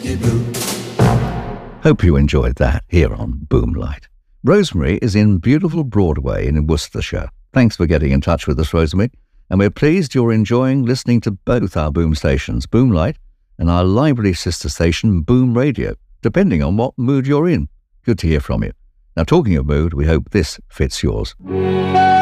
Hope you enjoyed that here on Boomlight. Rosemary is in beautiful Broadway in Worcestershire. Thanks for getting in touch with us, Rosemary. And we're pleased you're enjoying listening to both our Boom stations, Boomlight, and our lively sister station, Boom Radio, depending on what mood you're in. Good to hear from you. Now, talking of mood, we hope this fits yours.